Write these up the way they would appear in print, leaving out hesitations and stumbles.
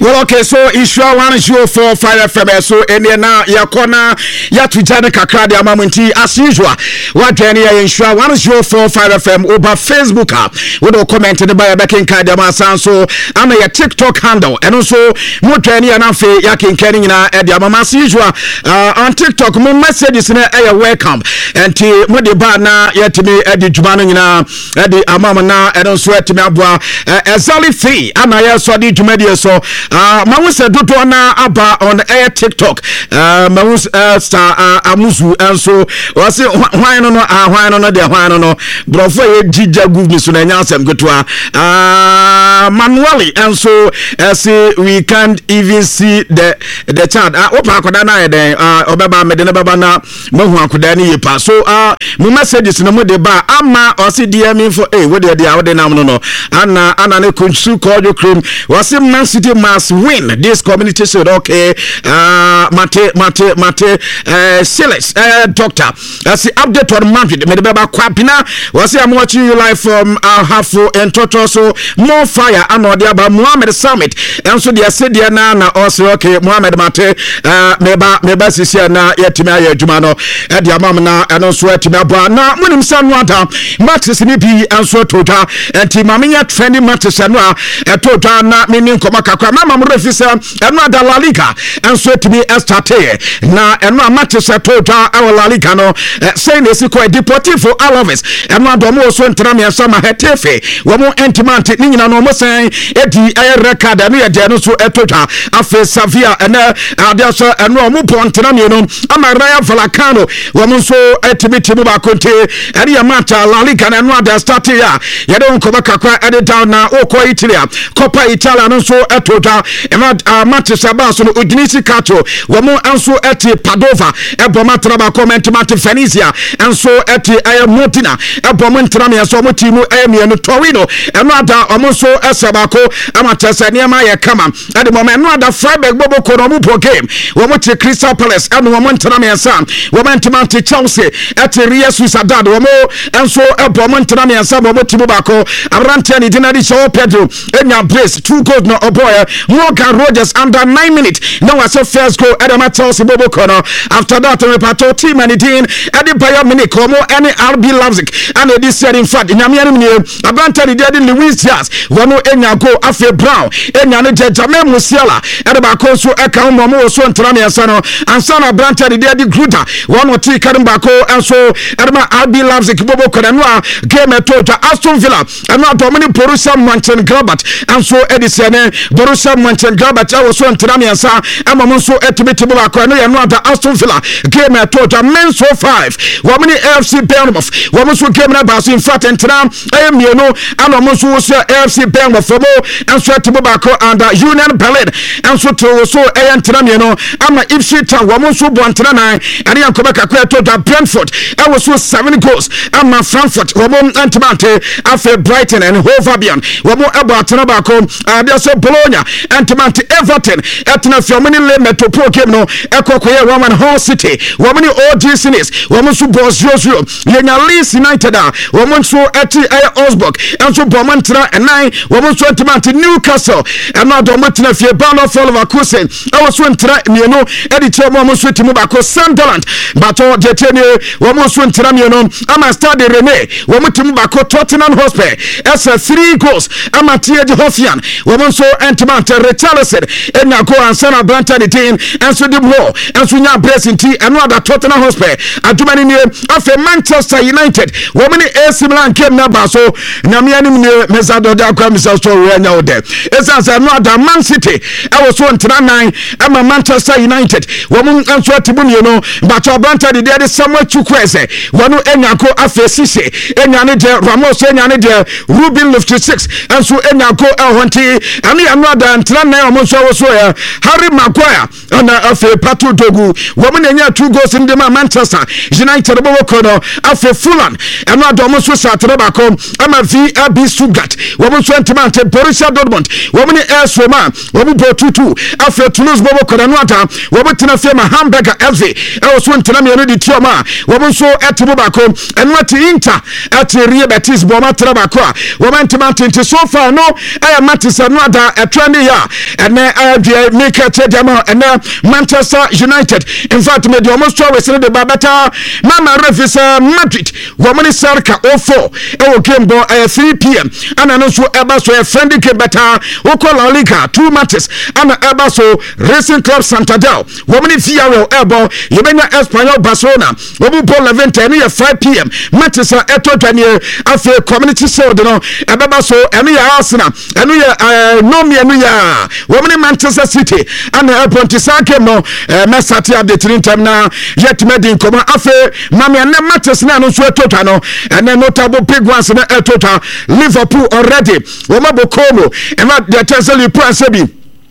Well, okay, so Ishua 104.5 FM, so Indiana, Yakona, Yatujana Kakradi Amamunti, as usual. What Jenny Ishua 104.5 FM over Facebook, with a comment in the Bayer Backing Kadama Sanso, and a TikTok handle, and also Mutani and Afe Yakin Kenina at Yamama as usual. On TikTok, my messages in a welcome, and to Mudibana, Yatimi, Eddie Jumanina, Eddie Amamana, and also at Timabwa, Azali 3, and I also did to media so. Mawusa dodo na aba on air TikTok. Mawus star amusu enso wase hwan no de hwan no brofo ye jija guvni so na nyansem gotwa. Manually enso say we can't even see the chat. Opa akoda na ye den obeba mede na baba na mahu akoda ni yepa. So mu messages no mo de ba ama osi DM info we de dia we de nam no ana ne kunsu kojo cream wase Man City must win this community shield. Okay, Mate, Silas, doctor. That's the update on Madrid. Medebaba Kwapina. I'm watching you live from Hafo and Toto. So more fire. And Odiaba Muhammad Summit. And so they said na also okay. Muhammad Mate, meba sisia na yetimia Jumano. Edia Mamma and also yetimia Bra. Now when him son wanta matches nipi and so tota and Timamiya trending matches and tota na meaning komakakwa. Mama refisa enwa La Liga and so to be estate na enwa matches tota our La Liga no saying is quite Deportivo Alaves enwa domo so ntram ya sama hetefe wo mo entimante ni nyina no mo say edi record na ye de no so etota afa Sevilla na ade so enwa mo pontram ye no Rayo Vallecano wo mo so etibiti ba konte ade ya mata La Liga na enwa de start ya ye don komakakwa ade down na okọ Italia Coppa Italia no so etota Manchester Basso no Udinese Cato wamo anso eti Padova eboma traba comment Mate Venezia anso eti Montina eboma ntrama yaso mo timu no Torino enada omonso esabako amatesa niama ye kama at the moment enada Freiburg bobo ko no po game wamo ti Crystal Palace eno wamo ntrama yasa wamo ntimante Chelsea eti Real Sociedad wamo anso eboma ntrama yasa wamo timu bako Abrante ni dinadi show Pedro enya brace 2 goals no oboy Morgan Rogers under 9 minutes. Now I saw first goal Edema Chelsea Bobo Kono. After that we pato team and Dean Eddie Bayern Munich Como any RB Leipzig and this year in fact Nyamiani Mne Abranta the Daddy Luis Diaz Wano Enya go Afe Brown Enya ne Jamel Musiala Edema Koso Eka Momo so Ntrami Asano and son Abranta the Daddy Gruta Wano T Karimbako and so Edema RB Leipzig Bobo Kono game to Aston Villa and not Dominic Borussia Mönchengladbach and so Edison Borussia Mönchengladbach also Ntrami Asa Amamonso etibiti bo akwa no ye no ada Aston Villa game to men's 5 womani AFC Bournemouth womonso game na baso in fact Ntram ayemieno anomonso wo so AFC Bournemouth mo enso etibo bako under Union Berlin enso to so Ntram ye no ama Ipswich Town womonso bo Ntram and yankoba kakwa to Brentford I was so 7 goals ama Frankfurt womon Antimante afa Brighton and Hove Albion womo ebo atena bako they so Bologna Antimante Everton etna fiomani le metropole game no ekokoye Roman Hall City womani OG Sinis womonso boss Joshua yenya Leeds United womonso eti Osborg enso bomantra enan womonso Antimante Newcastle ena domatna fie Ballon Follower Kusen awoso ntra mieno edi chemo womonso timu bako Sunderland bato detene womonso ntra mieno ama Stade Rennais womotimu bako Tottenham Hotspur esa 3 goals ama Thierry Hofian womonso Antimante Richarlison enya go ansana Branta the team and so the war and so nya blessing tea and other Tottenham Hotspur adumani ne afa Manchester United womani AC Milan came na baso na miani ne mesado da kwa misa story anya ode esansa no other Man City I was so ntra 9 ama Manchester United womun anso atibuni no but Branta the there Samuel Chukwueze wonu enya ko afa Sise enya ne de Ramos enya ne de Ruben Loftus-Cheek and so enya ko Elhonti and another ntra 9 omonso so ya Harry Maguire and afe Pato Dogu woman enya 2 goals in the Manchester United bobo kono afe Fulham and not almost Saturday come ama VRB Stuttgart woman so Antimante Borussia Dortmund woman AS Roma woman bro 2-2 afe Toulouse bobo kono nota woman tina fe Hamburger SV I was one tina me no di tioma woman so etibo bako and what Inter at Real Betis boma traba kwa woman Antimante so far no I am Manchester no ada a trendy a ɛnɛ adua make tedama ɛnɛ Manchester United in fact me the almost always the babata mama refis Madrid woman Sarka 04 e game ball 3 p.m. and also eba so a friendly game better oko La Liga 2 matches and eba so Racing Club Santander woman Villarreal ebo yebenya Espanyol Barcelona obu ball 11 5 p.m. matches eto daniel afi community shield no eba so enu ya Arsenal enu ya nomi enu ya woman Manchester City and Pontisaka game no mesati update in time na yet made in common afi mami and matches na no so eto no and notable big ones na eto Liverpool already womabo Como and the Chelsea Prince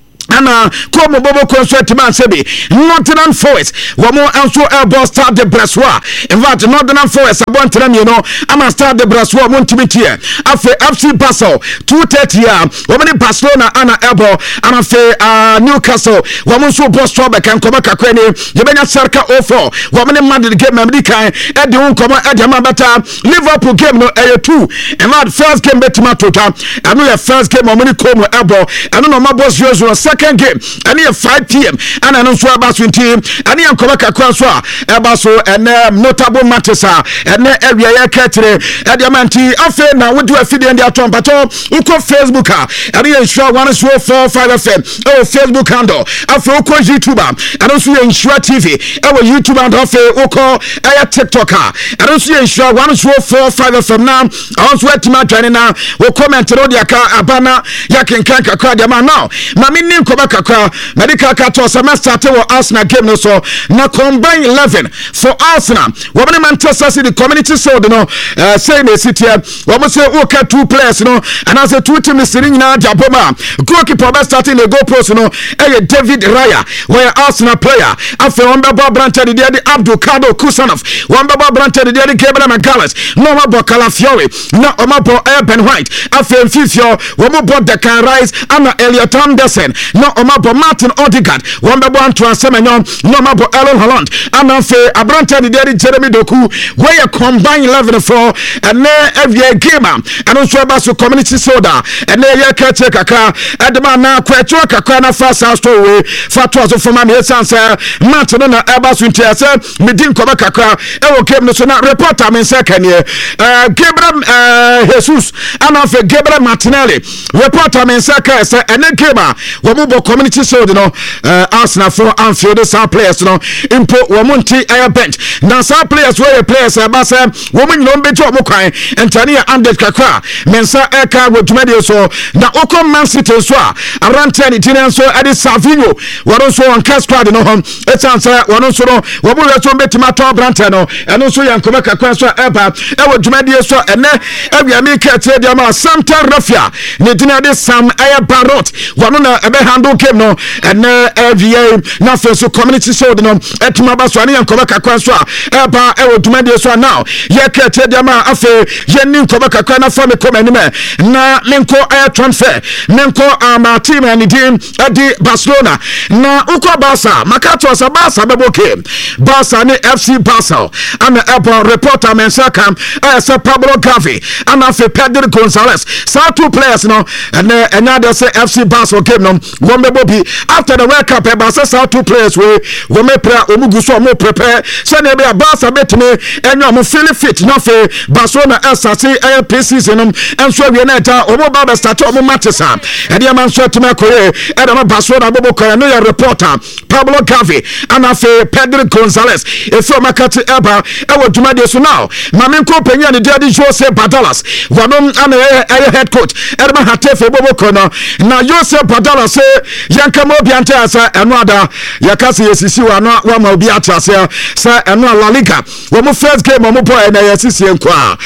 ana Como bobo concert man sebi Nottingham Forest wamo also elbow start the Brassois in fact Nottingham Forest abontra you know ama start the Brassois montimiti afi FC Basel 2:30 wamo Barcelona ana elbow ama fe Newcastle wamo so boss trouble kan koma kakweni yebenya Sarka 04 wamo Madrid game American e de won koma e de mabata Liverpool game no 2 and that first game betima total and no first game wamo Como elbow and no mabos yo second game and here 5 p.m. and announce about team and here come back across about so and notable matches and area ya ketre and diamanti afa na we do afide and atom but uko Facebook and here ensure 104.5 FM oh Facebook handle afa uko YouTube and also ensure TV our YouTube and afa uko TikTok and also ensure 104.5 FM now also etima join na we comment no dia ka abana ya kenkan kakra dia now mami koba kakra medical kato semester te wo Arsenal game no so na combine 11 for Arsenal woman Manchester City community sold no say na city wo say o ka 2 players no and as a 2 teams sitting na jaboma goalkeeper best starting the goal post no David Raya where Arsenal player after one baba branch the Abdul Kader Kusanov one baba branch the Gabriel Magalhaes no mabo Calafiori no mabo Ben White after Fifio wo mabo Declan Rice and Elliot Anderson no omabo Martin Odegaard one babo transfer no omabo Erling Haaland and afi abranta de Jeremy Doku where combine 11 for and every game and also about so community soda and ya kete kakra edema na kwecho kakra na fast story fatwa so from me sense Martin na eba so ntiase medin koba kakra e wo game no so na reporter men second year Gabriel Jesus and afi Gabriel Martinelli reporter men second say ene game wo community sold no Arsenal for Anfield some players no impo womunti air bench na some players where players ba say womun no beto mo kwan entania anded kakra mensa eka wodumade so na okon Man City so around 10 tin so ade Savinho woro so on cast squad no hom etansa woro so no wo bo reto betima to brante no eno so yankoma kakra so eba e wodumade so ene awiame ka tie dia ma Santa Rafia ne tin ade Sam air Barot wono na ebe handle game no and FVA na so community sold no etuma ba so ane yankoma kakra so eba e wodumade so now ye ka tie dia ma afi ye nin koba kakra na fa me come anime na menko air transfer menko ama team and team adi Barcelona na uko Barca makato sa Barca beboke Barca ni FC Basel and the reporter mensaka say Pablo Gavi and afi Pedro Gonzalez so 2 players no and another say FC Basel game no one bebobi after the World Cup Barca so 2 players we me pra omugu so mo prepare so na be Barca betime enyo mo feel fit na fe Barcelona SC pre-season and so we na ta omo ba start omo matches and the man so to me koye and the Barcelona bobo koye no reporter Pablo Gavi and afi Pedro Gonzalez if you makati eba e wo dwumade so now mamenko panya ne dia di Jose Badalas wanom ana head coach Edma Hatefe bobo kono na Jose Badalas say yanka mo bianta asa eno ada yakase yesisi wa no wa ma obi atase say eno La Liga wo mo first game mo boy na yesisi enko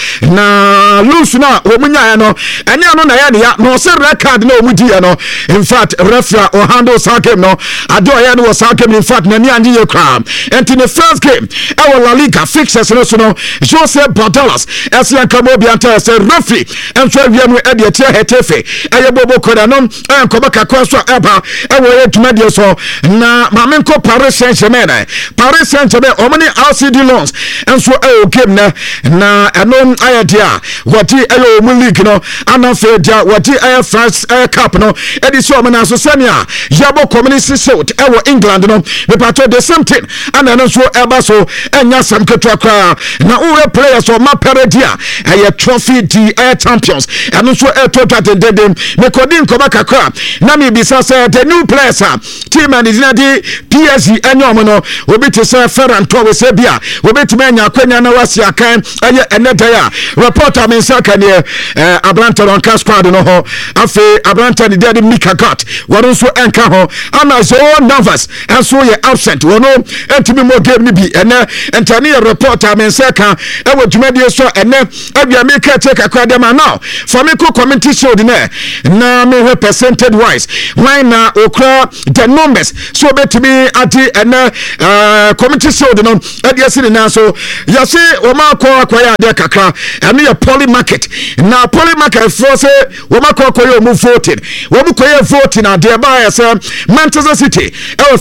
na lose na wo munya no ene ano na ya ne ya no se record na omudi no in fact referee o handle sa game no ado ya no sa game in fact na ni anje ye kram enti the first game our La Liga fixes no so no Jose Badalas as yanka mo bianta say referee enso awia no e de tie hetefe eye bobo koda no enko baka kwa so eba ewo edwumadie so na mamenko Paris Saint-Germain omani RCD Lens enso game na eno ayadia wati ayo mu league no anafe dia wati ayo France cup no edisi omana so senia yabo community shield ewo England no me pato the same thing ana no so eba so enya sam ketua kra na ure players o maperedia aye trophy di champions eno so total dedem me kodin koba kakra na me bisa say the new players team and di PSG enyo no obi te say Ferran Torres bia obi te anya kwanya na wasi akan aye enedaya reporter men saka ne Abranta on cast squad no ho afi Abranta de Mika Gat wonu so enka ho ana so nervous and so ye absent wono entimi mo game ni bi ene entani reporter men saka e wo dwumadie so ene abia Mika take akwa dem now for me ko community show ne na me percentage wise why na okra the numbers so betimi ati ene community show no adia sini na so ya se o ma kwa ya de kakra ene ya poly market na poly market for say o ma kwa yo mu voting wo mu kwa voting na de ba ya say Manchester City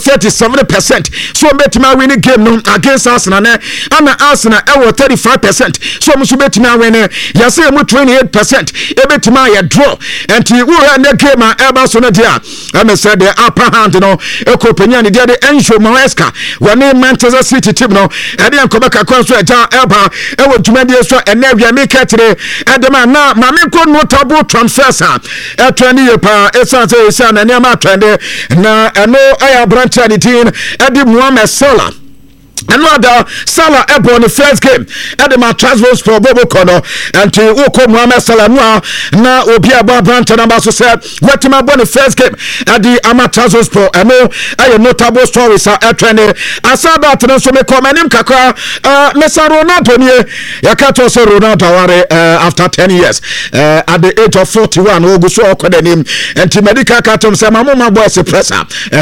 37% so betimi win game no against Arsenal na ana Arsenal 35% so mu so betimi win ya say mu 28% e betimi ya draw and we were the game eba so na dia am said the upper hand no eko penya ne dia de Enzo Maresca wani Manchester City team no e de enkoba kakon so eja eba e wo dwumadie so ena awia make tire e de ma na me ko notable transfers e trend ye pa e san say say na ne ma trend na eno aya branch and team e de Mohamed Salah another Salah ebo the first game at the transfers for Bobo Kono and to Oko Mohamed Salah na obi aba branch number so said what my the first game at the transfers for I notable stories are trending I saw that so me come nim kakra Mr. Ronaldo nie yakato so Ronaldo after 10 years at the age of 41 ogu so okoda nim and medical carton say mama boy suppressor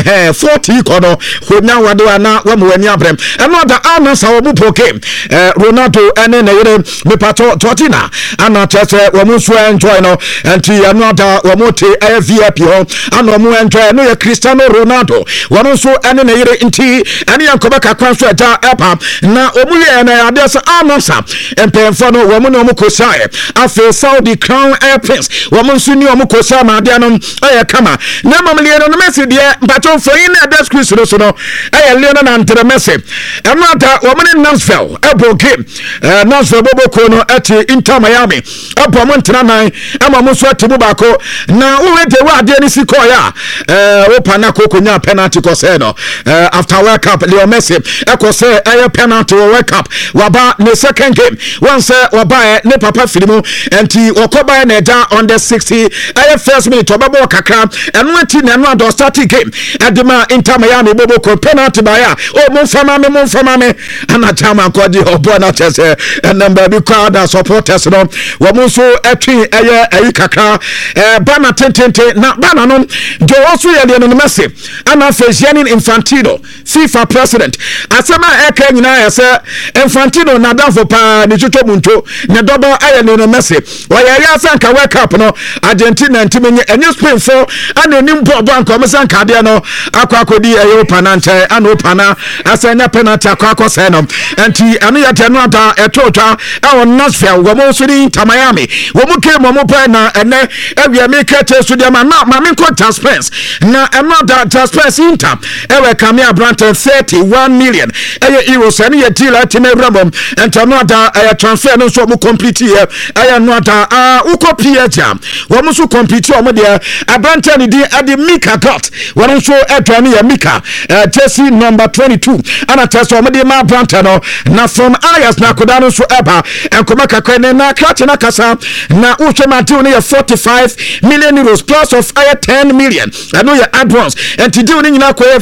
40 kono honya wade na wa mo ani abrem another answer wo game Ronaldo ene na yere me pato totina ana chese wo mu so enjoy no and another wo mu te VIP ho ana mo enjoy no ye Cristiano Ronaldo wo so ene na yere nti ene yankoba kakwan so eja epa na omu ye na ade so answer empemfo no wo mu no mu kosae afi Saudi Crown Air Prince wo mu so ni omu kosa ma ade no aye kama na mamle no Messi de pato fo yin na desk so no aye Lionel na Andre Messi another woman in Nashville ebo game Nashville Bobo Kono at Inter Miami ebo montana nine ama muso atibu bako na uwe de wa de ni siko ya opana kokonya penalty ko say no after World Cup Leo Messi eko say penalty World Cup waba ne second game once waba ne papa filimu enti okoba na da on the 60 first minute obabo kakra eno ati na no do start game adema Inter Miami Bobo Kono penalty ba ya o mo fama me ana chama kodi obo na chese number bi kwada supporters no wo mo so etwi ayi kakra bana tentente na bana no do also ye le no Messi ana Gianni Infantino FIFA president asema eka nyina ya se Infantino na danfo pa ni tuto munto ne dobo aye no Messi wa ya sanka World Cup no Argentina ntimenye enye Spain for ana nim bobo anko mesanka de no akodi ayo panante ana opana asanya penalty akwa say no enti anu ya tenu ata etotwa e Nashville wo mo so ni Miami wo mo ke mo pa na ene awia me kete so de ma me ko transfers na another transfers Inter e we come here brand 31 million euros ene ye deal at me brabom enti another transfer no so mo complete here another uko PSG wo mo so complete o mo de abrante ni di ade Mika Gat wo no so etwa ya Mika jersey number 22 ana teso mo de ma branta no na from Ayas na kodano so eba enkoma kakwane na krache na kasa na uche matiu ne 45 million euros plus of 10 million anu ya advance enti di ni nyina ko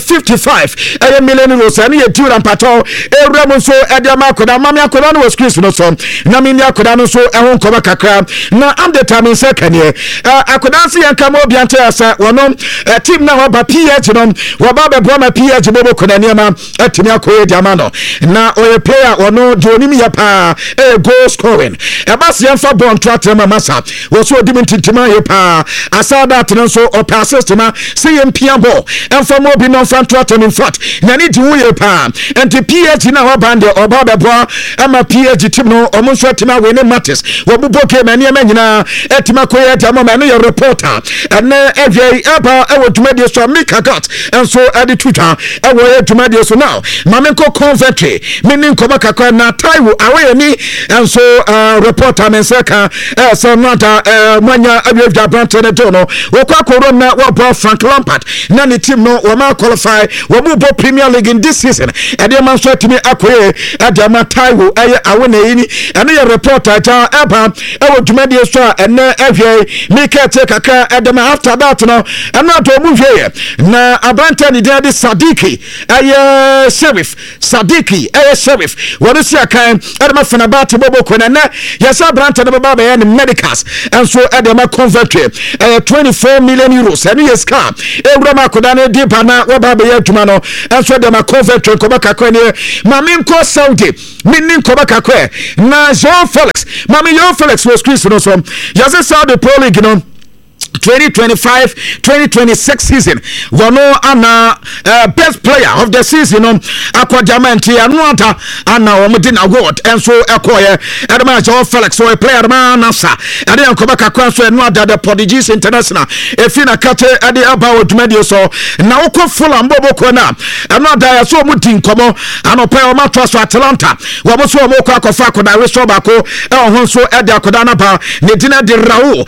55 million euros anu ya tiu rampato ewramo so edia ma koda mami akoda no squeeze no so na mini akoda no so ehon koma kakra na am the time second year akoda se yanka mo biante asa wono team na wa ba PSG no wa ba be bro ma PSG bobo koda niama atimi akoye Jamano. Now or a player or no Jonimia pa a goal scoring. A Bassian for Bon Tratema Massa was so demented to my pa. I saw that and so or passes to my CM ball and for more being on front Tratem in front. Nani to Uya pa and to PH in our band or Baba Bois. I'm a PH Timno or Monstratima winning matters. Wabuke Mania Menina Etimakoya Tamamania reporter and every Abba I would media so Mika got and so at the Twitter I will to media so now Mamenko Conventry meaning Kobaka na Taiwo away ni and so reporter Mensaka Sanata Manya Abia Brantene Dono Waka Corona Wabo Frank Lampard Nani team no Wama qualify Wabubo Premier League in this season and the man said to me Akwe Adama Taiwo Awene and the reporter Abba I would to media so and every Mika take a car Adama after that no and not to move here na Abrantene Daddy Sadiki Sheriff Sadiki Sheriff what is your kind Adama Fanabati Bobo Kwenana yes Abrantene Baba and medicals and so Adama Conventry 24 million euros and yes car Abrama Kodane Dipana Wababa Tumano and so Adama Conventry Kobaka Kwenye Maminko Saudi Minin Kobaka Kwe na Jean Felix Mami Jean Felix was Christian also yes Saudi Pro League you know 2025-2026 season Wano ana best player of the season Aqua Diamante Anuanta ana Omudin award and so Ekoye Edema Joe Felix so a player man nasa and then Kobaka Kwanso Anuanta the Prodigies International Efina Kate Adi Abawo Medio so na Oko Fulham Bobo Kona Anuanta so Mudin Komo Anope Matras for Atalanta Waboso Moko Akofa Koda Resobako Honso Edi Akodana Ba Nedina de Raul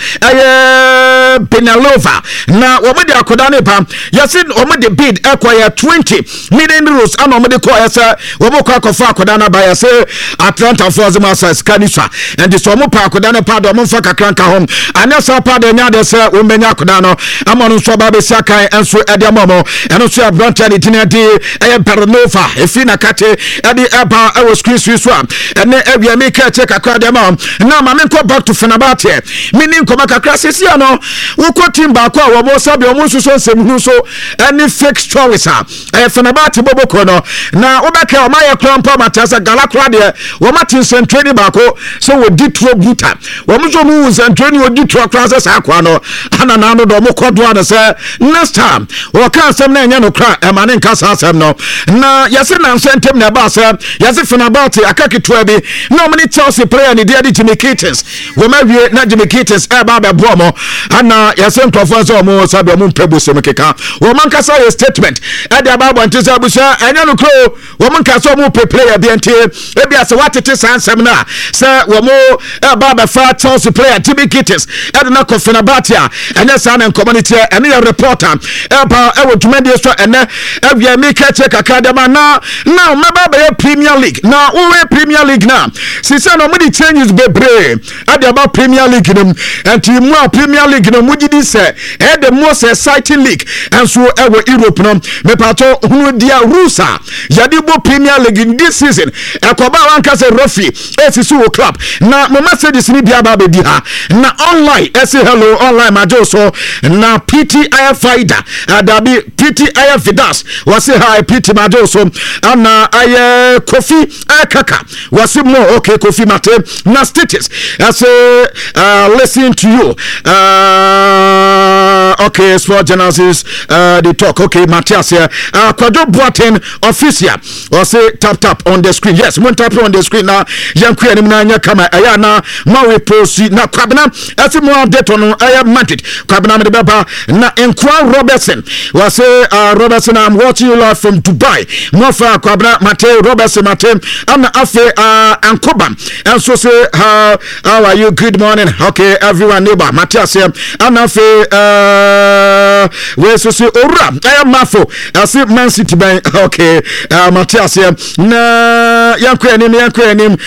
Penalova na womede akodane pam yasin omede bid acquire 20 million euros and omede ko yasa woboko akofa akodana ba yase Atlanta Force Masters Kanisa and the somo pa akodane pa do momfa kakranka hom anasa pa de nya de se wombenya akodano amonu so ba be sakai enso ede momo eno so Abrantene dinadi Penalova efina kate ede aba awo screen so ene ebia make check akade ma na ma menko back to Fenerbahce meaning ko makakra sesia no Uko team baako a wo sabe o so nsem so any fake stories Fenerbahce bobo kono na obaka o maye krampa matasa galakra de wo matin sentreni baako so wo ditro buta wo so mu sentreni wo ditro krasa sa kwa no ana na no do mo kodo na se next time wo kan sem na nya no kra e mane nka sa asem no na yase na sentem na ba se yase Fenerbahce akaketo bi na mo ni Chelsea player ni de Jimmy Kittens wo ma wie na Jimmy Kittens e ba be bo mo ana yasem tofo so mo sabe mo mpebo se mekeka wo mankasa ye statement e de aba bonte abusha enya no kro wo mankasa mo player de ente e bia se watete sansem na se wo mo e ba be fa Chelsea player Jimmy Kittens e de na ko Fenerbahce enya sa na community ene ya reporter e ba e wo tumade so ene e bia meka check academy na meba be Premier League na we Premier League na si se no mo di changes bebre e de aba Premier League nem enti mu a Premier League no mujidi se the most exciting league and so ever Europe no me pato hunu dia rusa yadibo Premier League in this season ekoba wanka se referee esisu club na mo Mercedes ni bia ba be ha na online say hello online majo so na PTI Faida adabi PTI Vidas wase hi PT majo so na aye Kofi Kaka wase mo okay Kofi Mate na status as listen to you okay, sport journalists, they talk. Okay, Matthias here. Kwado Boateng official. Or say tap on the screen. Yes, one tap on the screen now. Young Queen Nanya Kama Ayana Maui Prosi na Kwabena. As more update on I am Mantit. Kwabena Medebaba na Enkwa Robertson. Was say Robertson, I'm watching you live from Dubai. Mofa Kwabena Mate Robertson Mate. I'm Afe Ankobam. And so say how are you? Good morning. Okay, everyone neighbor. Matthias here. I'm Afe we so say ora I am mafo I say Man City ban okay Matthias here na yanko enim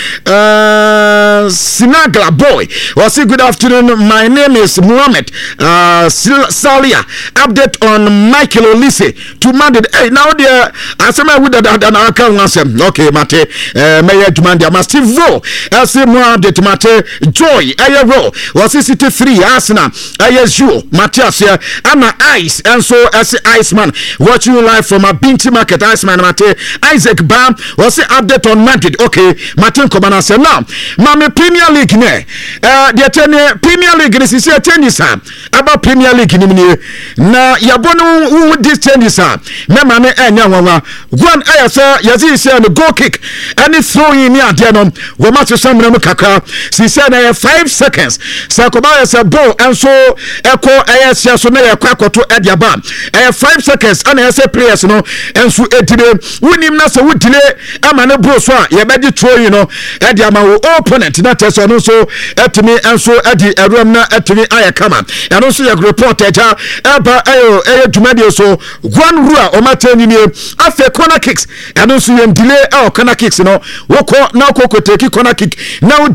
Sinagla boy was say good afternoon my name is Mohammed Salia update on Michael Olise to Madrid hey now there asema with that na aka wasem okay mate mayor demand there must vo I say more update mate joy ayero was City 3 Arsenal Ayesu Matias ana Ice enso as Iceman watching you live from a Binti Market. Iceman Mate Isaac Bam was update on Madrid. Okay, Martin Kobana say now Mame Premier League ne the Premier League is say tennis about Premier League ni na yabonu who this tennis me mame enya nwanwa one ayasa yazi say no goal kick any throw in near there no we match some na kakra si say na 5 seconds say Kobana say ball enso eko ayasa so na yakwa koto ediaba 5 seconds and say players no enso edire wonim na say wudile ama ne bro so ye beji throw you know ediama wo opponent na tese no so etimi enso edi erom na etimi ayakama eno so ye report eja eba ayo dwumade so one rule o matani ni afa corner kicks eno so ye delay corner kicks no woko na kokko take corner kick na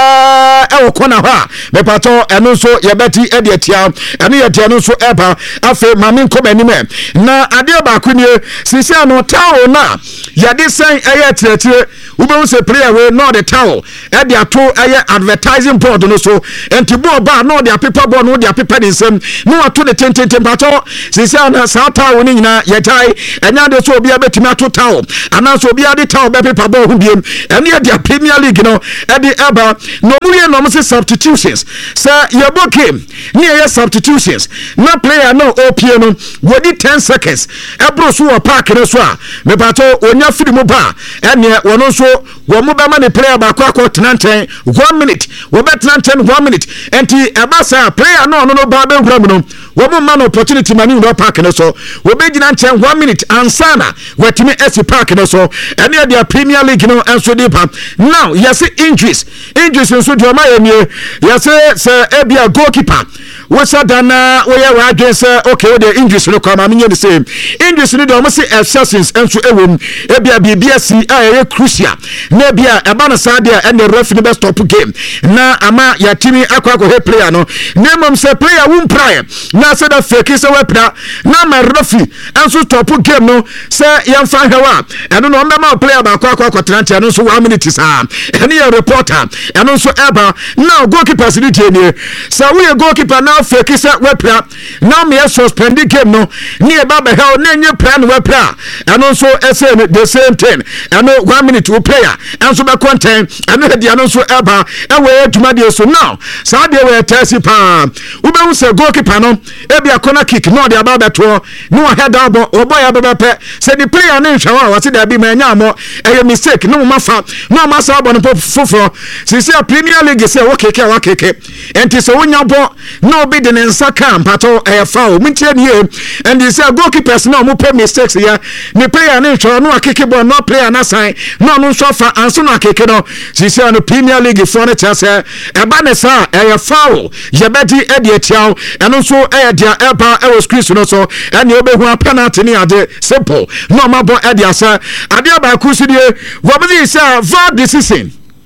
delay corner ha me pato eno so ye beti edi etia eno ye dia no so eba afa mame nkomani me na ade ba kunie sisi ano tawo na ye de sen tire we say player we know the towel e dey ato advertising board no so enti board ba no dey paper board no dey paper din sem no ato the temperature since na sa towel ni nyina ye tai enya de so obi abetimi ato towel ana so obi ade towel be paper board hu biem ene ye dey Premier League no e dey eba no muye no say substitutions say ye bokem ni ye substitutions na player no opie no wodi 10 seconds e bro so park no so a me pato onya firi mu ba ene wono so wo mu be ma ne player ba kwa tenanten 1 minute wo be tenanten 1 minute enti e ba sa player no ba be hura mu no wo mu man opportunity mani no park no so wo be gina nchen 1 minute ansana watimi esi park no so ene dia Premier League no enso dey pa now yes injuries nso do ma yemie yes say ebia goalkeeper what's dana we are against okay the injuries no come am the same injuries no do say assassins enso ewom ebia BBC crucial na bia eba na sadia and the ref no best stop game na ama ya timi akwa he player no na mom say player won pray na say that fake say we pra na ma ref enso stop game no say yan fa hewa eno no ma player ba akwa tenant no so 1 minute sa ene ya reporter eno so eba now goalkeepers ni tie say we goalkeeper now fake say we pra na me suspend game no ni eba be hell na nye pra no we pra eno so say the same thing eno 1 minute to player and so be content and the ano so eba e we aduma de so now sa de we test pa we be say goalkeeper no e bia corner kick no de aba beto no head up o boy aba pe say the player na hwa wa se da bi ma nya mo e mistake no ma fa no ma sa bo no foforo say Premier League say wo keke enti so wonya bo no be de nsa kan pato e foul mintie ni and they say goalkeepers no mo pe mistakes ya the player na hwa no akeke bo no player na sign no so fa anso na keke no sisi no Premier League for na chance e ba ne sa e foul ye bedi e de tiaw eno so e dia e ba e was screen no so ene obehu penalty ni ade simple no ma bo e dia sa ade ba ku si die wo be say VAR decision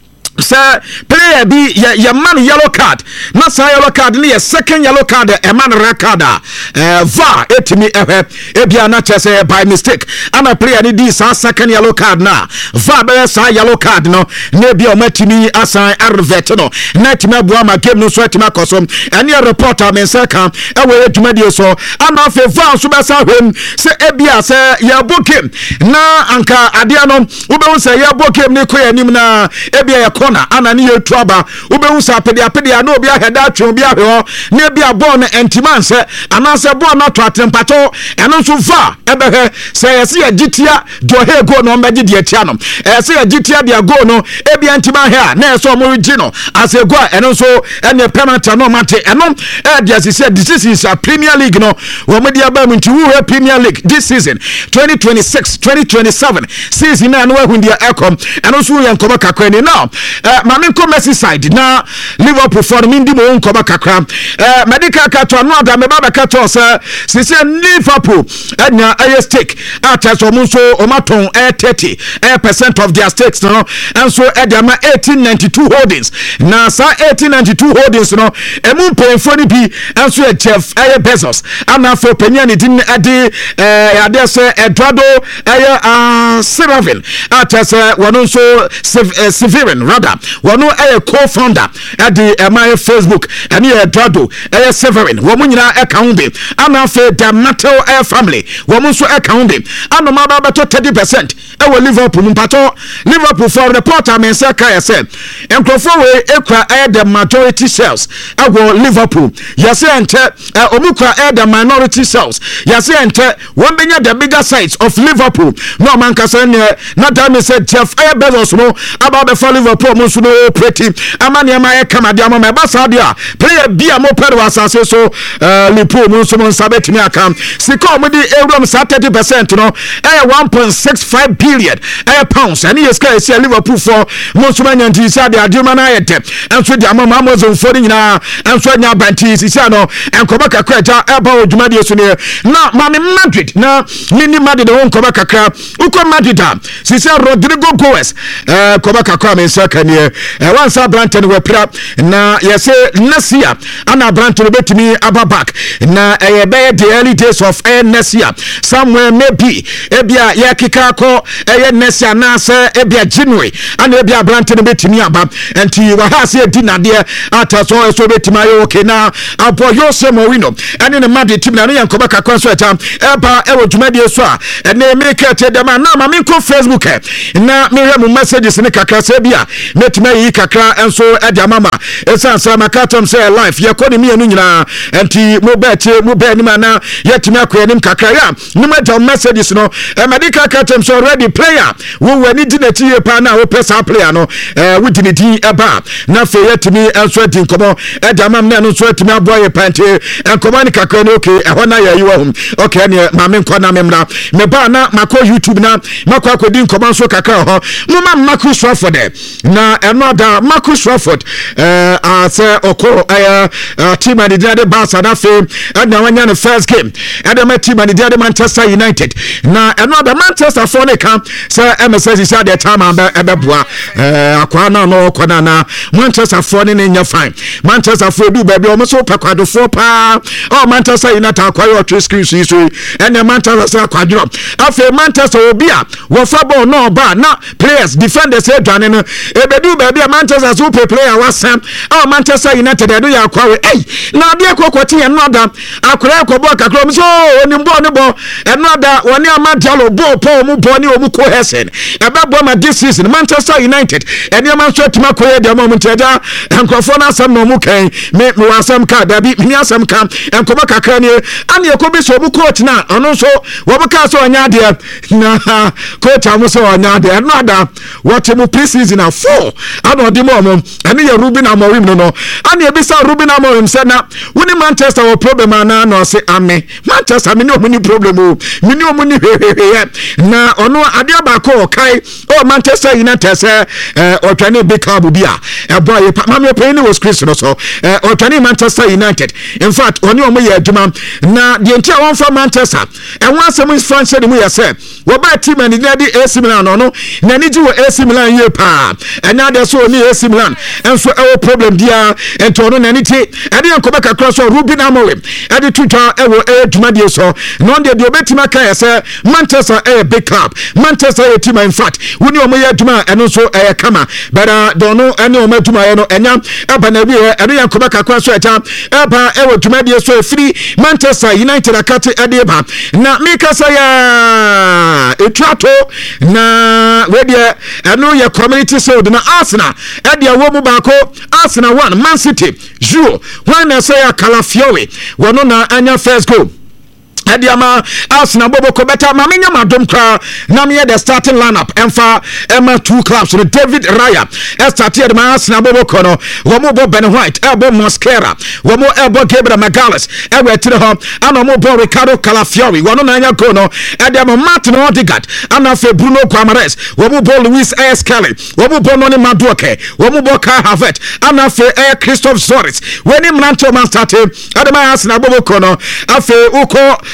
say player be ya man yellow card na say yellow card ni second yellow card e man red card VAR etimi e bia na chese by mistake ana player ni di sa second yellow card na VAR be sa yellow card no na bia o matimi asan arvet no na timi abua ma game no so etimi akosom ene reporter men say kan e we adwumadi so ana fe VAR so be sa hwem say e bia say ya bokem na anka ade no wo be say ya bokem ni ko yanim na e bia ya ana ni yetuaba ubehu sa apede na obi aheda atwe obi ahwe na bia ball na entiman se ana se ball na to atempato eno so va ebehe se yesi ya gitia do he go no mbeji de atia no se ya gitia de go no e bia entiman he na eso mo regi no ase go eno so ene penalty no mate eno e dia se this is a Premier League no wo me dia ba mu nti wo Premier League this season 2026-2027 season na no hu dia ekom eno so ye nkoba kakra now Mami ko Merseyside na Liverpool for mindi mo nkoba kakra medical kato no ada me baba kato se Liverpool enya aye stake ataso mo so o maton 30% of their stakes no and so edama 1892 holdings na sa 1892 holdings no emu penfo ni bi and so Jeff Bezos ana for penya ni din ade ade se Eduardo Severin atase wono so Severin rather founder wɔno co-founder ɛde my Facebook ɛne Eduardo Severin wɔn nyinaa ɛka ho bi ana afei the Mateo family wɔn nso ɛka ho bi ana ma ba bɛtɔ 30% ɛwɔ Liverpool mpato Liverpool for reporter men say ka yɛsɛ nkrofo we ekura the majority shares ɛwɔ Liverpool yɛsɛ ɛnkyɛ omukura the minority shares yɛsɛ ɛnkyɛ wɔn benya the bigger sides of Liverpool no man kasa ne na dame said Jeff Bezos no about the Liverpool mo so no pretty amane ma kama dia mo ba sa dia player bia mo pere wasase so Liverpool mo so mo sabetimi aka sika mo di euros 30% no 1.65 billion pounds and yes ka esi Liverpool for mo so manya nti sia de aduma na yete enso di amama Amazon for nyina enso nya banti sia no enkoba kakra ja eba odwuma de so ne na mame Madrid na mini Madrid won koba kakra uko Madrid sisia Rodrigo Goes koba kakra men saka ne wansa Branton we pra na yese Nasia ana Branton betimi ababak na be the early days of Nasia somewhere maybe ebia ya kika ko Nasia na se ebia January ana ebia Branton betimi aba enti wa ha se dinade ata so betimi ayo okay na abo Jose Mourinho ene ne Madrid team na no yankoba kakra so eta eba ewo dwumade so a ene make te dem na ma me ko Facebook na me hwe mu messages ne kakra se bia metime yi kakra enso ede amama esansa makatom say life ye ko ne me anu nyina enti mo be ni ma na yetime akoya nim kakra ya no ma messages no medical katem so already player wo wani di na tie pa na wo pesa player no wo di ne din eba na fe yetime enso edi nkomo ede amam na no so yetime aboye pante enkomo ni kakra no okay ehona ya yiwa hum okay ne ma me nko na memra me ba na mako YouTube na mako akodi nkomo so kakra ho mama Marcus Rashford na another Marcus Rashford say okoro team and the Barca na fe na wanya the first game and the team and the Manchester United na another Manchester for ne kan say MSS is at the time abeboa akwa na no kwana na Manchester for ne nya fine Manchester for do baby o so pakwado for pa Manchester United akwa your three screens so and the Manchester akwadro afi Manchester obi a wo fa ball no ba na players defenders e dwane no ebedu baby Manchester super player wasam Manchester United edo ya akwa we na de kokoti e no da akora akobo kakro so oni ball ne ball e no da woni amadialo ball po mu ball ni omu cohesion ebebo ma this season Manchester United eni am so tima koye de mo mteja enkrofo na asam no mu kan me wasam ka da bi ni asam ka enkoba kakra ni ani ekobi so omu coach na ono so wo ka so onya de na coach am so onya de no da what mu pre-season na 4 ano di mo ani ye Ruben Amorim no ani e bisa Ruben Amorim se na woni Manchester wo problem na no se ame Manchester me no muni problem o me no muni na ono ade abako kai Manchester United se otwane backup bia e boy mama pay was Chris no so otwane Manchester United in fact oni omo ye adwuma na de ntia won fa Manchester e won asem France de mu ye se wo ba team and the AC Milan no na ni ji wo AC Milan ye pa enya de so ni AC Milan enso e problem dia ento no na ni ti e de enkoba kakra so Ruben Amorim e de tuta e wo adwuma de so no de obetima kan ye se Manchester a big club Manchester a team in fact woni omo ye adwuma eno so e kama but dono ene omo adwuma ye no enya eba na bi e de enkoba kakra so eta eba e wo adwuma de so free Manchester United akate e de ba na mikasa ya etrato na we de eno ye community shield na Arsenal e de wo mu ba ko Arsenal 1 Man City 0 when say Calafiori wono na anya first goal Ediama Arsenal bobo ko beta ma menya madom kra na me the starting lineup emfa ema two clubs so David Raya started ma Arsenal bobo ko no wo mo bo Ben White elbo Mosquera wo mo elbo Gabriel Magalhaes e we tire ho ana mo bo Ricardo Calafiori wono na anya ko no ediama Martin Odegaard ana fe Bruno Guimaraes wo mo bo Luis Kelly wo mo bo Noni Madueke wo mo bo Kai Havertz ana fe Christoph Zoris weni mrancho man started ediama Arsenal bobo ko no afe uko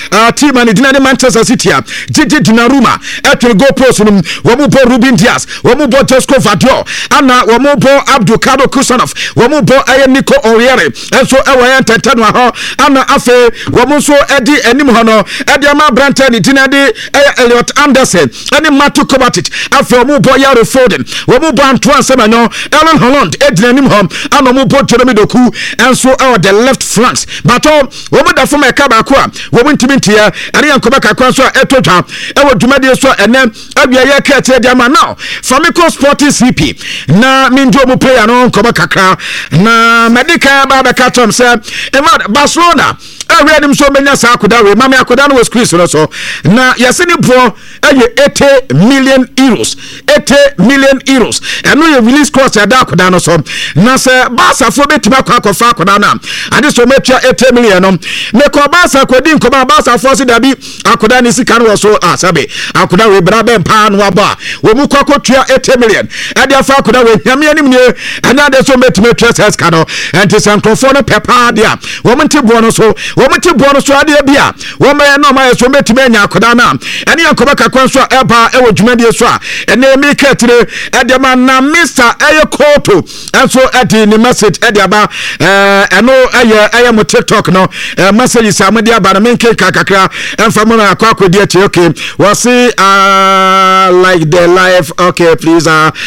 team and the Manchester City Gigi Donnarumma etwe goal post no wo bo Ruben Dias wo bo Josko Vadio ana wo bo Abdul Kader Kusanov wo bo Nico Oriere enso ewo ya ntenta no ho ana afe wo so edi anim ho no edi ama Branton dinade Elliot Anderson eni Matthew Kovacic afe wo bo Yaro Foden wo bo Antoine Semenyo Erling Haaland edi anim ho ana wo bo Jeremy Doku enso ewo the left flanks but wo bo da fo meka ba ko a wo bo ntimi ntia eri yankoba kakwa so etotwa ewo dwumade so ene abia ye ka tie dia ma now Famico Sporting CP na minjo mu player no nkoba kakra na medical baba katom say Barcelona ready so menya sa akoda we mama akoda no was Chris no so na yeseni bo 80 million euros 80 million euros eno ye release cost ya da akoda no so na say Barca fo betima kwa akofa akoda na ade so metua 80 million no me ko Barca kodi nkoba Barca fo si dabi akoda ni sika no so asabe akoda we bra be pa no aba wo mu kwa kotua 80 million ade afa akoda we nyame anim ne anade so metima tua sika no enti sankrofo no pepa dia wo mte bo no so wo mte bo no so ade bia wo me no ma so metima nya akoda na ene yankoba kakwan so eba ewo dwumade so a ene mi ketire ade ma na Mr. Eyekoto enso ade ni message ade aba eno eye mo TikTok no message samade aba na menke kakakra emfa mo na akwakodi achi okay we see like the life okay please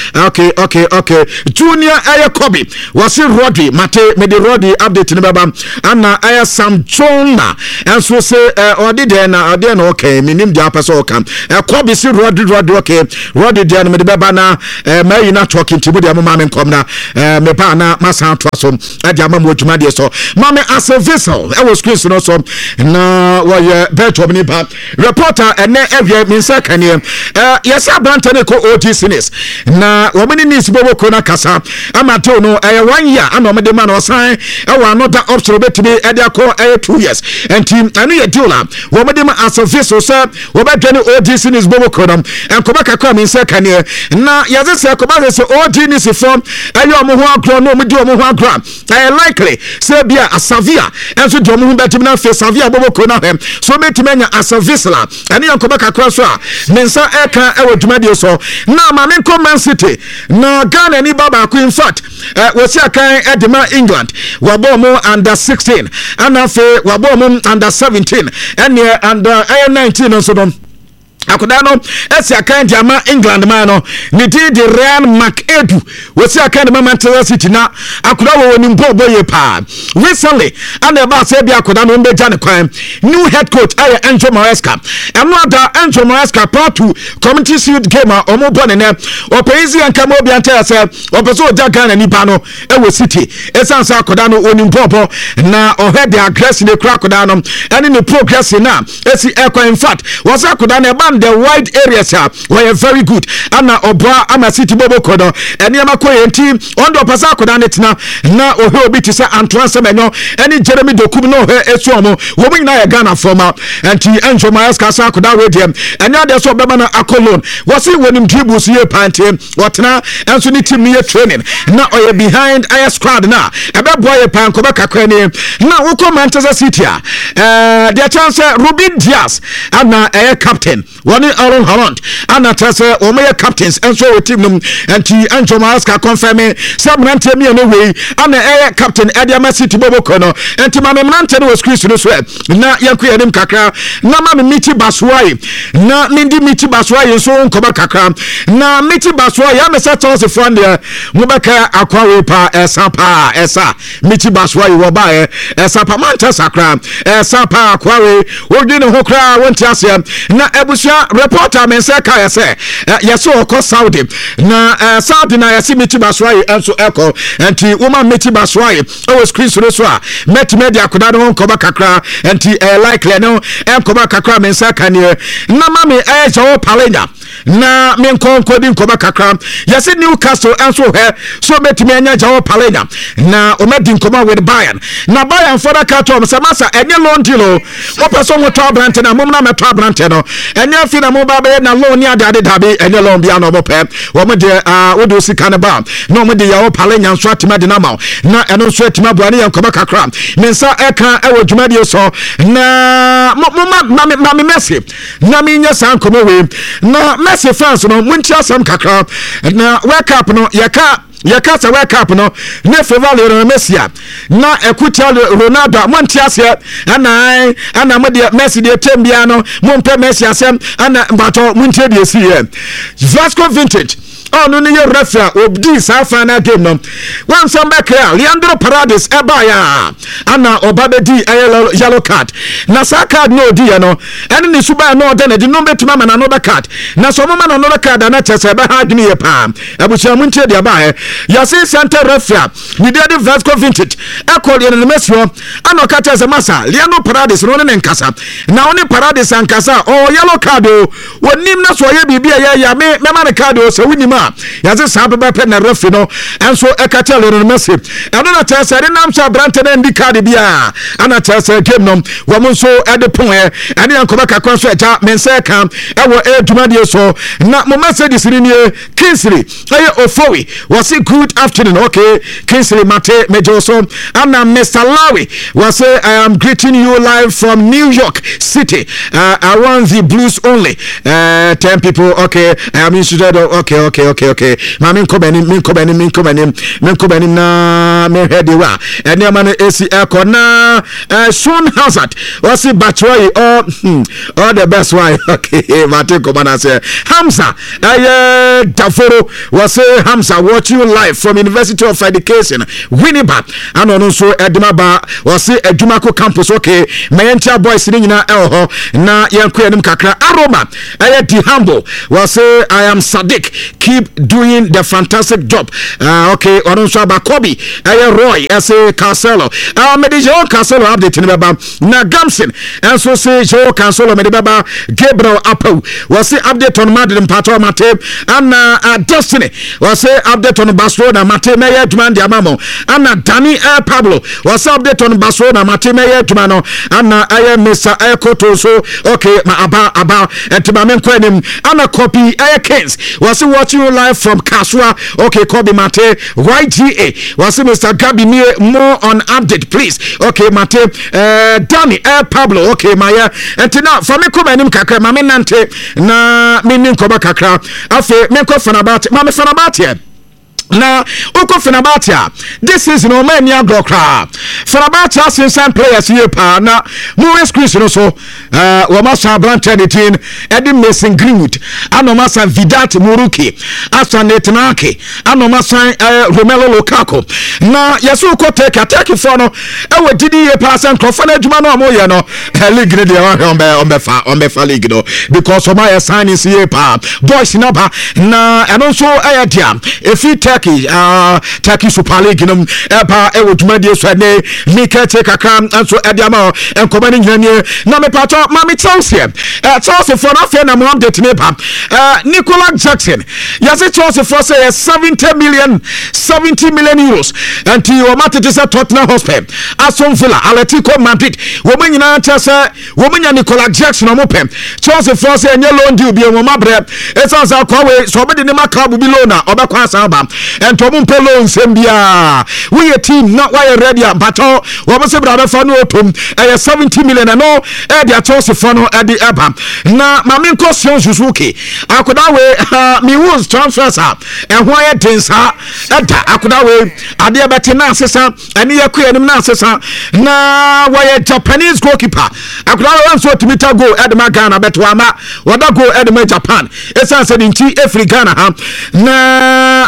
okay Junior Eyekobi we see Rodri mate me the Rodri update ni baba ana aya Samchona enso say odi de na okay minim dia paso okam Kobi see Rodri okay Rodri de na me the baba na may na talking to body amama me kom na me pa na masa to aso ade amama odwuma de so mama as a vessel I was screen no so na we beto ni ba reporter ene evie minsa kane yes Branton ko OG Sinis na wo mini nis bobo ko na kasa amato no 1 year ana me de man osan e wa another option betimi ade akọ 2 years and team anu ye deal wo me de ma as a vessel so wo bedwane OG Sinis bobo ko no enkoba kakra minsa kane na yaze se ko ba se OG ni se form ayo mo ho agro no mo di mo ho agro likely say bia Asavia enso di mo ho betimi na fe Savia bobo ko na hem so betimi anya Asavisla ene enkoba kakra so a mensa eka ewo dwumade so na ma men ko Man City na Ghana ni baba ko in fact we see akan edema England wabo mo under 16 and fe wabo mo under 17 and under 19 so don akoda no esi akan jama England man no ni di Ryan McAdoo we see akan Manchester City na akoda wo ni mpo boye pa recently and about say bi akoda no mbe jane kwan new head coach aye Enzo Maresca another Enzo Maresca part 2 community shield game omo bone ne opezi anka mo bi anta say opeso Ghana ni pa no e wo City esansa akoda no oni mpo na head the aggressive ne kra akoda no ene ne progress na esi ekwa in fact was akoda na the wide areas were very good ana obwa ama City bobo kodo ene amakoye nti ondo pasa akoda netina na ohe obi ti say Antoine Semenyo ene Jeremy Doku no he esuomo wo mu nyina ye Ghana forma nti Enzo Maresca sa akoda we dem ene ade so beba na akolon wasi wonim dribbles ye pante wotena enso ni team ye training na oye behind air squad na ebe boy ye pan ko be kakra ni na wo ko Manchester City their chance Ruben Dias ana captain woni Erling Haaland ana tase o me captains enso we team num anti Enzo Maresca confirm say Brante me no way ana captain Ediama City bobo kono anti ma me Brante no squeeze no so na yanku yanim kakra na ma me Miti Baswai na Mindi Miti Baswai so nkoba kakra na Miti Baswai ya me say Chelsea fan there mubaka akwa we pa esa Miti Baswai wo ba esa pa Manchester kra esa pa akwa we odwi ne ho kra wonti ase na ebusia reporter men say ka say yeso okọ Saudi na Saudi na yesi Miti Baswai enso eko enti woman Miti Baswai o screen so a met media akoda no nkoba kakra enti likely no enkoba kakra men say ka ne na mame jawo palenya na me nkodi nkoma kakra yɛse Newcastle enso he so betimi anya Joao Palhinha na omedi nkoma with Bayern na Bayern for that catch se masa enye loan deal o person wo to abrante na mom na meto abrante no enye afi na mo ba be na loan ni ade dabe enye loan bia na obope wo mo de wo do sika ne ba na mo de Joao Palhinha nso atima de na ma na eno nso atima buane ya nkoma kakra mensa eka ewo dwumadie so na ma Messi na me nya san komo we na Messi fans no munti asam kakra na World Cup no yaka sa World Cup no ne favor Lionel Messi na ekutia Ronaldo monti ase ana mo de Messi de tembia no monpe Messi asem ana bato munti de esi Vasco Vintage no ne referee obdi sa final game no one some back here Leandro Paredes ebaya ana obabedi yellow card na sa card no di no ene ne suba no de na di no betima ma na no card na so mo ma na no card na chese be ha dwene ye pa abusia muntie de aba ya say center referee ni de Vasco Vintage e call Lionel Messi ana ka chese masa Leandro Paredes no ne nkasa na oni Paredes ankasa yellow card wonim na so ye bibia ya me ma na card o se winima yaze sababa pe na referee no enso ekata Lionel Messi eno na chese de nam sha brante na ndi card bia ana chese game no wo mo so ede pon ene yankoba kakon so eja mense kan ewo edumade so na mo Mercedes ni Kingsley Ofowi was a good afternoon okay Kingsley Mate Mejo so ana Mr. Lawi was say I am greeting you live from New York City I want the blues only 10 people okay I am interested okay mami nkobani na me headi wa ene ma na AC Ekona Sean Hazard was a Batshuayi all the best one okay Martin Komana say Hamza Daforo was a Hamza watch you live from University of Education Winnipeg and also Edmaba was a Ejumako campus okay Mayentia boys ni nyina elho na yanku enim kakra Aroma di humble was a I am Sadiq keep doing the fantastic job okay onso Abakobi Roy as a Cancelo Medijo Cancelo update ni baba na Gamson and so say Joe Cancelo medibaba Gabriel Apple was say update on Madrid Pato Mate and Destiny was say update on Barcelona Mate Meyer Demand Amamo and Danny Pablo was update on Barcelona Mate Meyer Dumano and I Mr. Ekoto so okay ma aba etimamen kwanim and copy Kings was watching you live from Kasua okay Kobe Mate YGA was Mr. Gabi more on update please okay Mate Danny Pablo okay Maya entina for me come enim kakra ma me nante na me nkoba kakra afi me ko fanabati ma me fanabati na uko Fenerbahce this is no man ya grokra Fenerbahce asensan players here pa na Morris Chris no so wo masa Brandon Tin Eddie Mason Greenwood anomasa Vidat Muruki Asan Etnake anomasa Romelu Lukaku na yeso uko take attack for no e we didi ye pa san krofo na adwuma no amoye no league ne de on fa league no because of my signing here pa boys na ba na eno so dia efi Turkey Super League no epa ewodumade so ne Mika take akam anso ediama enkobani nyanye na me pato ma me Chelsea Chelsea for na fe na mo update ne pa Nicolas Jackson yase Chelsea for say 70 million euros and you mate to say Tottenham Hotspur Aston Villa Atletico Madrid wo manyina chese wo manya Nicolas Jackson mo pem Chelsea for say nye loan deal bi mo mabre esansa kwa we so be de ne makabu bi loan na obekwa asaba and to mum pelo nsembia we a team not why ready but we must brother for no otum 70 million no e dia Chelsea for no e di eba na mame question Suzuki akoda we me wons transfers e ho aye densa e da akoda we ade beti na asesa ene yakua nim na asesa na why Japanese goalkeeper akoda we so timita go edema Ghana beto ama wada go edema Japan esanse nti Africa Ghana ha na Palmer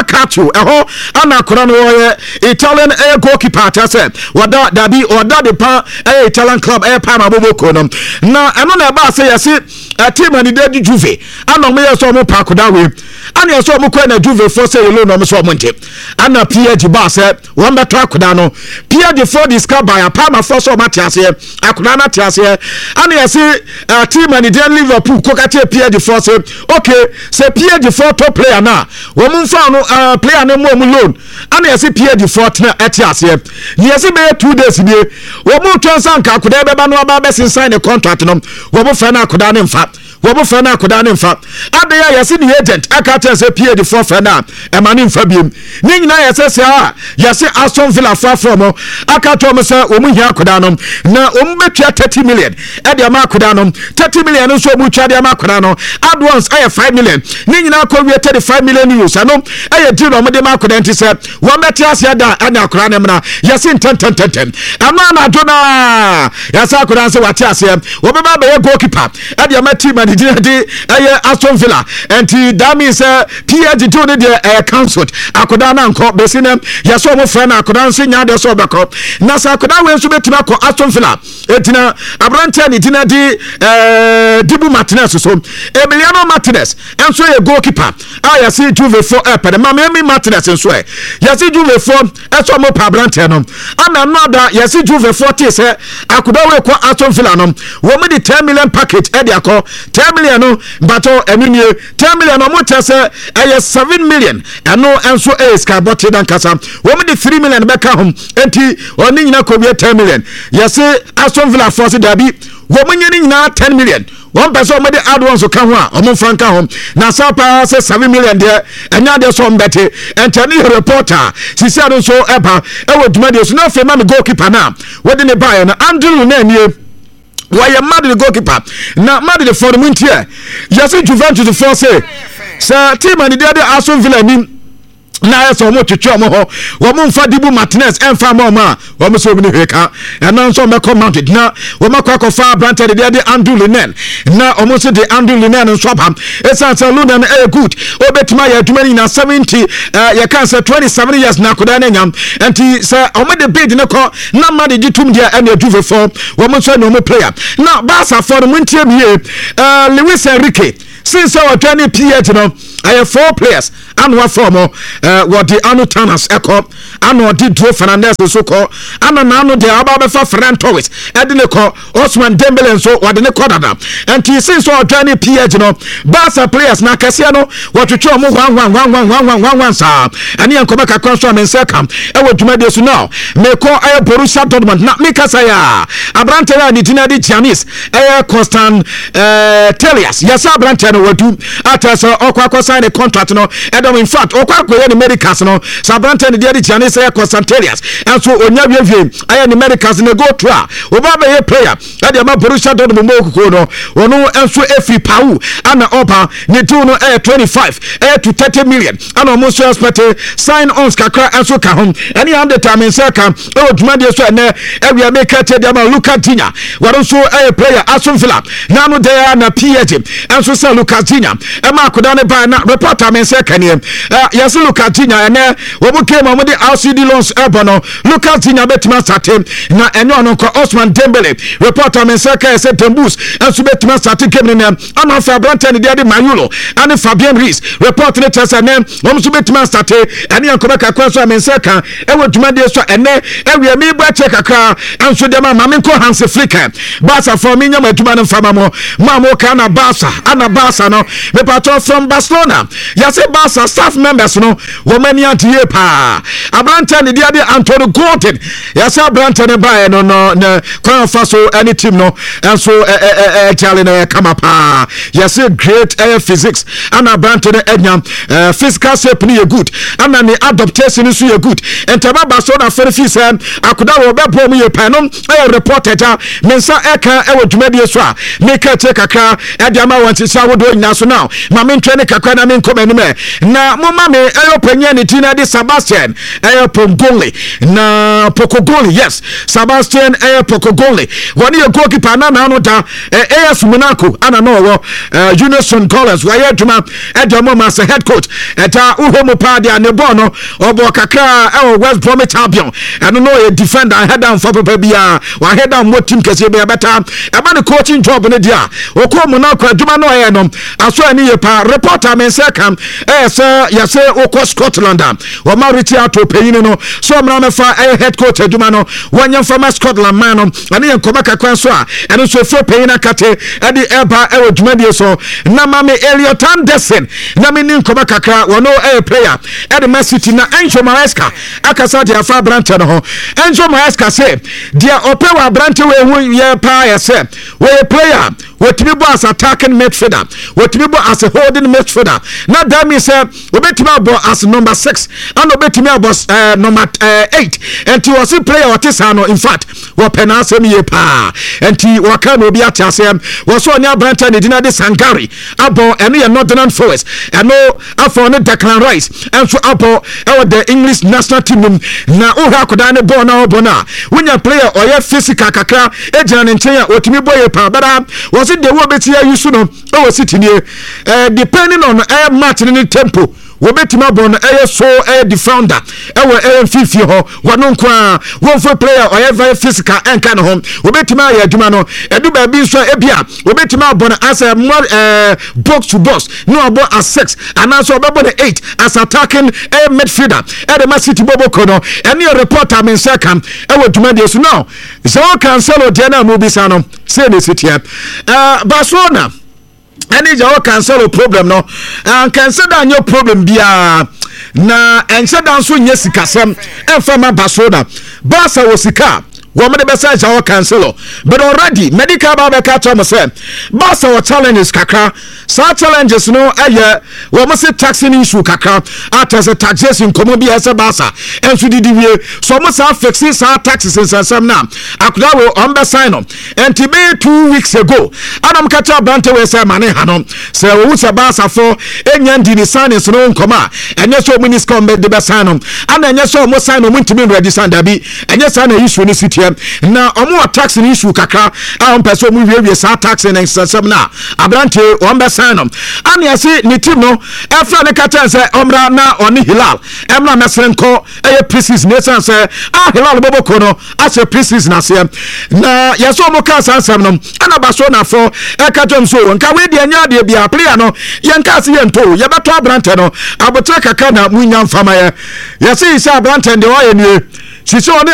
Calcio ɛhɔ ana akora no wɔyɛ Italian goalkeeper ta sɛ wɔda dabi wɔda de pa Italian club Parma Boboko no na ɛno na ɛba sɛ yɛse team ani de Juve ana ɔmo yɛ sɛ ɔmo pa akoda we ana yɛ sɛ ɔmo kɔ na Juve fo sɛ yɛlo na ɔmo sɛ ɔmo nte ana PSG ba sɛ wɔn bɛtɔ akoda no PSG for discover by Parma fo sɛ ɔmo ate aseɛ akoda na ate aseɛ ana yɛse team ani de Liverpool kokate PSG for sɛ okay sɛ PSG for top player na wɔn mfa no player no mo loan ana yɛse PSG for tena ɛte aseɛ yɛse bɛyɛ 2 days bi wɔn twɛn sanka akoda bɛba no aba bɛsensan ne contract no wɔn fɛ na akoda ne mfa wɔn fɛ na akoda ne mfa adeya yɛse ne agent aka kyerɛ sɛ PSG for fɛ na ɛma ne mfa biem ne nyinaa yɛse sɛ a yɛse Aston Villa from aka to mo sɛ wɔn hia akoda no na wɔn bɛtua 30 million ɛde ama akoda no 30 million nso wɔn twa de ama akoda no advance ɛyɛ 5 million ne nyinaa kɔ wie 35 million euros ɛno ɛyɛ deal wɔn de ma akoda nti sɛ wɔn bɛte aseɛ da ɛna akoda ne mra yɛse ntɛntɛntɛntɛm ɛno na do na yɛse akoda nso wate aseɛ wɔn bɛba bɛyɛ goalkeeper ɛde ama team ani de ɛyɛ Aston Villa nti that means PSG do ne deɛ cancelled akoda na nkɔ besi ne yɛse wɔn fɛ na akoda nso nya de so bɛkɔ na sɛ akoda we nso bɛtumi akɔ Aston Villa etina abrante ne tina di Dibu Martinez so Emiliano Martinez nso yɛ goalkeeper a yɛse Juve for pɛde Mami Martinez nso yɛse Juve for ɛso mo pa abrante no ana no da yɛse Juve for te sɛ akoda we kɔ Aston Villa no wɔn de 10 million package ɛde akɔ 10 million no bato ɛnunie 10 million no mo kyɛ sɛ ɛyɛ 7 million ɛno nso skybote dan kasa wɔn de 3 million bɛka ho enti ɔne nyina kɔ wie 10 million yɛse Aston Villa for se dabi wɔn nyɛ ne nyina 10 million one person made the add one so come on franka home na sapa say 7 million there and now there's some better and tell you reporter she said so ever e wo duma dey so na fe ma me goalkeeper now we dey buy na Andrew na nie why you mad the goalkeeper na mad the for the muntie yes Juventus for say team and the Aston Villa ni na eso mo twetwe mo ho wo mo mfa Dibu Martinez emfa mo ma wo mo so bi ne hweka and na so me commanded na wo makwa fa branted the Andrew Linen na o mo se de Andrew Linen nso pam esan se Linen good obetima ya aduma ni na 70 ya kan se 27 years na koda na nyam enti se o mo de bid ne ko na ma de gitum dia na Juve for wo mo so no mo player na Barca for the muntie bie Luis Enrique since our 20 PSG no I have 4 players and one from what the Anu Tanas Echo and the Dro Fernandez so called and Nano de Ababefa Ferran Torres Edineko Osman Dembele and so what the Nekodada and he since our 20 PSG no Barca players na Casiano what to show 1 sir and he come back across from and second I want to make this now me call Borussia Dortmund na Mikasaya Abrantela ni Dinadi Giannis Constant Telias yes Abrantela we do at us okwa sign a contract no and in fact okwa koye ni medicals no Abrantela ni dey Giannis Constant Telias and so onya wie aye ni medicals na go to oba be player e dey ma Borussia Dortmund mo kuko no ono enso efi pau ana opa ni do no 25 to 30 million ana mo so expect sign on kakra enso ka hom any hand time say kan o duma dey so na e make it dey ma Lucas Digne waro so player Aston Villa na no dey na PSG enso say Lucas Digne e ma koda ne ba na reporter men say kan yes Lucas Digne ene wo mo came mo dey RCD loans ebono Lucas Digne betima start na enyo no ko Osman Dembele reporter men say kan say Tembus enso betima start game ne ana fa Branton dey Mayulo and Fabien Ruiz report ne tell say ne wo so betima start ene yankoba kakwa so men say kan e wo duma dey so ene e wi mi ba check kakra enso dey ma me ko Hans Flick Barca for me nyama duma ne fama mo kana Barca ana Barca no me pato from Barcelona ya say Barca staff members no wo mani antie pa Branton dey Antonio Gordon ya say Branton ne ba no kwa fa so any team no enso Charlie no come up ya say great physics ana Branton enya physical shape ni good ana ni adaptation so ye good entaba Barcelona for fees akoda wo be bom ye panom reported mensa eka e wo dwumadi so a make check kakra e dia ma wanti sha wodo nyina so now ma me ntwe ne kakra na me nkɔm anim na moma me ɛyɛ panya ne ti na de Sebastian ɛyɛ Pogole na Pokogole yes Sebastian ɛyɛ Pokogole wɔne yɛ goalkeeper na no da AS Monaco ana no wɔ Unison Collins wɔyɛ adwuma ɛde ɔmo as head coach ɛta uhomo pa de ne ball no ɔbɔ kakra ɛwɔ West Bromwich Albion ɛno no yɛ defender head down for papa bia wa head down mo team kɛse bia beta ɛba ne coaching job ne dia okɔ Monaco adwuma no ɛyɛ no aso ani yɛ pa reporter men sɛ kam sɛ yɛsɛ okɔ Scotland wɔ ma reach out to payini no so mra mefa head coach adwuma no wɔnyɛ from Scotland man no ani yɛ nkɔma kakra so a ɛno so fo payina kate ɛde ɛba ɛwɔ dwumadie so na ma me Elliot Anderson na me ni nkɔma kakra wɔno player ɛde Man City na Enzo Maresca akasa de afa branch no ho Enzo Maresca say dia opewa branch we hu ye pa yɛsɛ we player wotimi bo as attacking midfielder wotimi bo as a holding midfielder na that means obetimi bo as number 6 and obetimi bo number 8 and he was a player what is no in fact wo penasem ye pa and he waka no bi atiasem wo so onya branch ne dina de Sangari abo eno ye Northern Forest eno afọ ne Declan Rice and so abo the English national team na uha koda ne ball na obo na wonya player oye physical kakra ejina ne nchen a otimi bo ye pa bada was it the wo betia yusu no o City nie depending on match ne tempo wobetima bon so the founder fifi ho wano nkwa wonfo player or very physical enka no ho wobetima ya adwuma no edu ba bi so ebia wobetima bon as a box to box no abo as 6 and also obebo the 8 as attacking midfielder the Man City bobo kono any reporter men second dwuma de so now so cancel de na mo bisa no say the City Barcelona any jaw cancel problem no and consider your problem bia na ense so nye sikasem enfama Barcelona Barca wo sika woman the best jaw cancel but already medical ba catch am say Barca wo challenges kakra sa challenges no aye wo mo say taxing issue kakra at a taxes in komo bia say Barca enso didi wie so mo sa fix sa taxes in some na akuda wo on be sign on and to be 2 weeks ago adam catch up bante we say mane hanom say wo say Barca for enya ndi ni signs no nkoma enye so mo ni scam be the sign on and enye so mo sign on ntimi register dabi enye sa na issue ni City na omo tax ni issue kakra a on person mu wie sa tax in some na abrante on be sign on and ya say ni team no efra ne kata say omra na oni Hilal emra mesrenko pre-season ne say Hilal bobo kono as a pre-season asem na ya so mo ka sansam no ana baso na for katom so nka we de anya de bia player no yenka se yento ye beto abrante no abotra kaka na munya mfama ye say abrante de o ye nie si so